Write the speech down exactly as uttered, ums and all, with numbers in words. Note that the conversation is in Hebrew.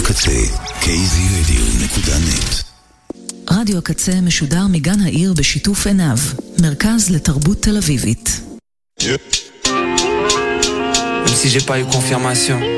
הקצה, קי זי רדיו נקודה נט. רדיו הקצה משודר מגן העיר בשיתוף עיניו, מרכז לתרבות תל אביבית. Même si j'ai pas eu confirmation,